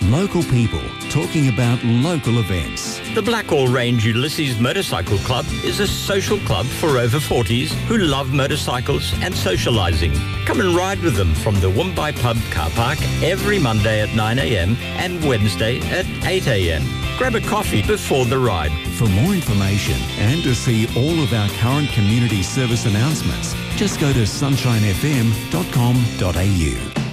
Local people talking about local events. The Blackall Range Ulysses Motorcycle Club is a social club for over 40s who love motorcycles and socialising. Come and ride with them from the Woombye Pub car park every Monday at 9 a.m. and Wednesday at 8 a.m. Grab a coffee before the ride. For more information and to see all of our current community service announcements, just go to sunshinefm.com.au.